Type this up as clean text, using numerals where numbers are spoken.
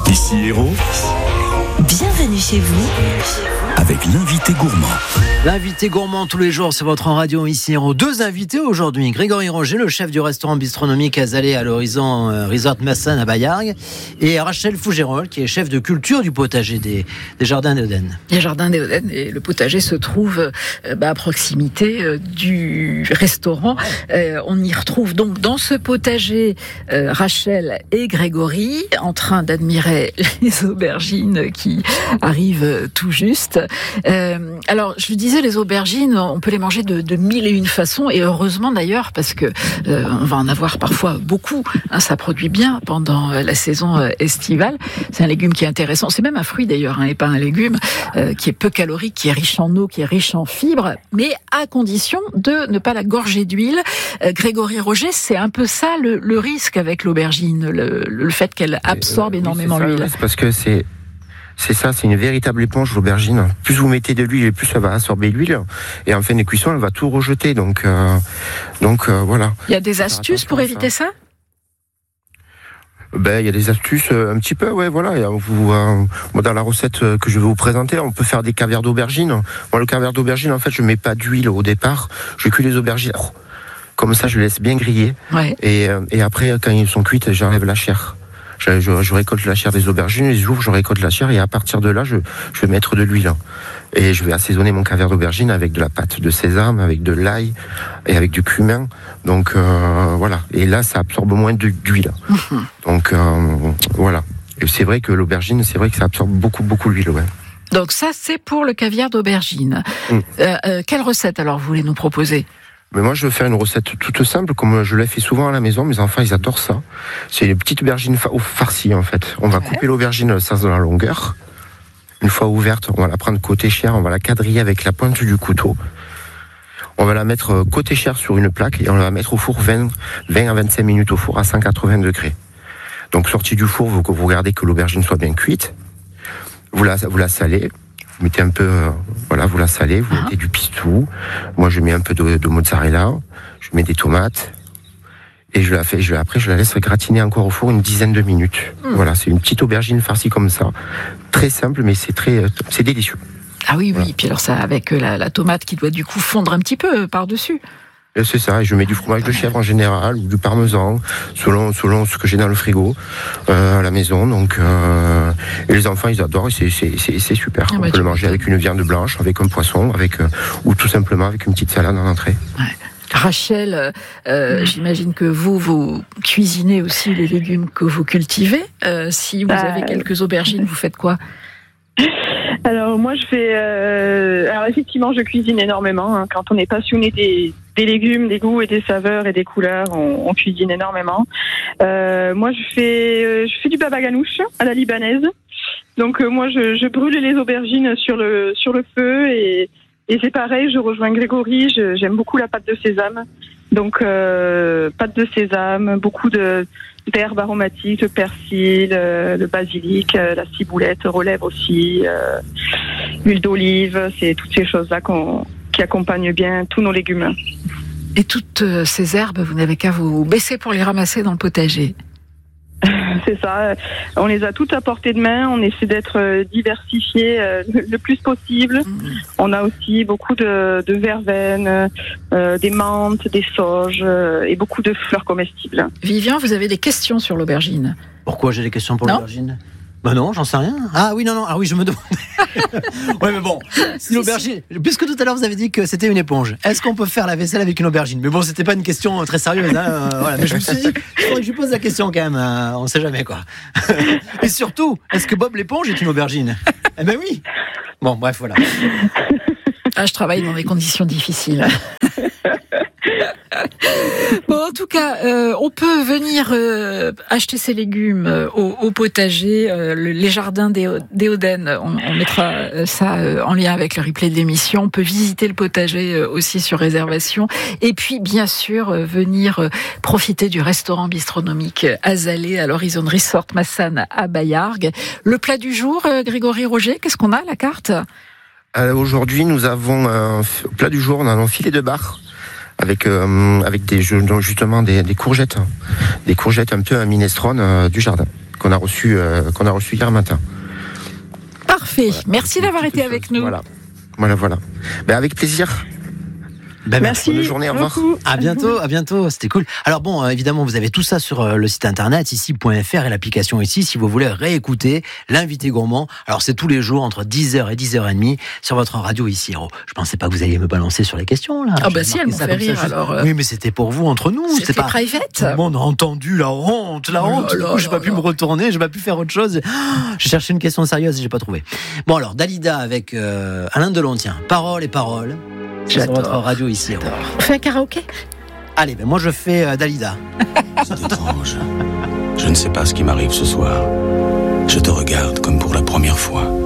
Ici Hérault. Bienvenue chez vous. Avec l'invité gourmand. L'invité gourmand tous les jours, c'est votre radio Ici Hérault. Deux invités aujourd'hui. Grégory Roger, le chef du restaurant bistronomique Azalée à l'horizon Resort Massan à Bayargues. Et Rachel Fougerolles, qui est chef de culture du potager des Jardins des Hauts-d'Aisne. Les Jardins des Hauts-d'Aisne, et le potager se trouve à proximité du restaurant. On y retrouve donc dans ce potager Rachel et Grégory en train d'admirer les aubergines qui arrivent tout juste. Alors, je le disais, les aubergines, on peut les manger de mille et une façons, et heureusement d'ailleurs, parce que on va en avoir parfois beaucoup. Ça produit bien pendant la saison estivale. C'est un légume qui est intéressant. C'est même un fruit d'ailleurs, et pas un légume, qui est peu calorique, qui est riche en eau, qui est riche en fibres, mais à condition de ne pas la gorger d'huile. Grégory Roger, c'est un peu ça le risque avec l'aubergine, le fait qu'elle absorbe énormément l'huile. C'est parce que c'est ça, c'est une véritable éponge, l'aubergine. Plus vous mettez de l'huile, et plus elle va absorber l'huile. Et en fin de cuisson, elle va tout rejeter. Donc voilà. Il y a des astuces pour éviter ça ? Il y a des astuces un petit peu, ouais, voilà. Moi, dans la recette que je vais vous présenter, on peut faire des caviars d'aubergine. Moi, le caviar d'aubergine, en fait, je mets pas d'huile au départ. Je cuis les aubergines. Comme ça, je laisse bien griller. Ouais. Et après, quand ils sont cuites, j'enlève la chair. Je récolte la chair des aubergines, les ouvre, je récolte la chair, et à partir de là, je vais mettre de l'huile. Et je vais assaisonner mon caviar d'aubergine avec de la pâte de sésame, avec de l'ail et avec du cumin. Donc voilà. Et là, ça absorbe moins d'huile. Donc voilà. Et c'est vrai que l'aubergine, ça absorbe beaucoup l'huile, ouais. Donc ça, c'est pour le caviar d'aubergine. Quelle recette alors vous voulez nous proposer ? Mais moi, je vais faire une recette toute simple, comme je l'ai fait souvent à la maison. Mes enfants, ils adorent ça. C'est une petite aubergine farcie, en fait. On va couper l'aubergine au sens de la longueur. Une fois ouverte, on va la prendre côté chair, on va la quadriller avec la pointe du couteau. On va la mettre côté chair sur une plaque et on va la mettre au four 20 à 25 minutes au four à 180 degrés. Donc, sortie du four, vous regardez que l'aubergine soit bien cuite. Vous la salez. Vous mettez un peu, vous la salez, vous mettez du pistou. Moi, je mets un peu de mozzarella. Je mets des tomates. Et après, je la laisse gratiner encore au four une dizaine de minutes. Voilà, c'est une petite aubergine farcie comme ça. Très simple, mais c'est délicieux. Ah oui, voilà. Puis alors ça, avec la tomate qui doit du coup fondre un petit peu par-dessus. Et c'est ça, et je mets du fromage de chèvre en général, ou du parmesan, selon ce que j'ai dans le frigo, à la maison. Donc, et les enfants, ils adorent, et c'est super. On peut le manger avec une viande blanche, avec un poisson, ou tout simplement avec une petite salade en entrée. Ouais. Rachel, j'imagine que vous cuisinez aussi les légumes que vous cultivez. Si vous avez quelques aubergines, vous faites quoi ? Alors moi je fais alors effectivement je cuisine énormément, quand on est passionné des légumes, des goûts et des saveurs et des couleurs, on cuisine énormément. Moi je fais du baba ganoush à la libanaise. Donc moi je brûle les aubergines sur le feu, et c'est pareil, je rejoins Grégory, j'aime beaucoup la pâte de sésame. Donc pâte de sésame, beaucoup d'herbes aromatiques, le persil, le basilic, la ciboulette relève aussi, l'huile d'olive, c'est toutes ces choses-là qui accompagnent bien tous nos légumes. Et toutes ces herbes, vous n'avez qu'à vous baisser pour les ramasser dans le potager. C'est ça, on les a toutes à portée de main, on essaie d'être diversifié le plus possible. On a aussi beaucoup de verveine, des menthes, des sauges et beaucoup de fleurs comestibles. Vivian, vous avez des questions sur l'aubergine ? Pourquoi j'ai des questions pour l'aubergine ? Non, j'en sais rien. Ah oui, non. Ah oui, je me demande. Ouais, mais bon. Si l'aubergine. Puisque tout à l'heure vous avez dit que c'était une éponge, est-ce qu'on peut faire la vaisselle avec une aubergine ? Mais bon, c'était pas une question très sérieuse. Voilà. Mais je me suis dit, il faudrait que je pose la question quand même. On sait jamais quoi. Et surtout, est-ce que Bob l'éponge est une aubergine ? Eh ben oui. Bon, bref, voilà. Je travaille dans des conditions difficiles. Bon, en tout cas, on peut venir acheter ses légumes au potager, les jardins des Hauts-d'Aisne. On mettra ça en lien avec le replay de l'émission. On peut visiter le potager aussi sur réservation. Et puis, bien sûr, venir profiter du restaurant bistronomique Azalée à l'horizon Resort Massan à Bayargues. Le plat du jour, Grégory Roger, qu'est-ce qu'on a à la carte ? Aujourd'hui, nous avons au plat du jour, on a un filet de bar avec justement des courgettes un peu à minestrone du jardin. qu'on a reçu hier matin. Parfait. Voilà. Merci d'avoir été avec nous. Voilà. Avec plaisir. Merci. Bonne journée, au revoir. À bientôt, c'était cool. Alors bon, évidemment, vous avez tout ça sur le site internet ici.fr et l'application ici si vous voulez réécouter l'invité gourmand. Alors c'est tous les jours entre 10h et 10h30 sur votre radio ici. Oh, je pensais pas que vous alliez me balancer sur les questions là. Ah bah si, elle m'en fait rire alors. Oui, mais c'était pour vous entre nous, c'était pas private. Tout le monde a entendu la honte. Du coup, j'ai pas pu me retourner, j'ai pas pu faire autre chose. J'ai cherché une question sérieuse et j'ai pas trouvé. Bon alors Dalida avec Alain Delon, tiens, Paroles et paroles. Sur votre radio ici. On fait un karaoké ? Allez, moi je fais Dalida. C'est étrange. Je ne sais pas ce qui m'arrive ce soir. Je te regarde comme pour la première fois.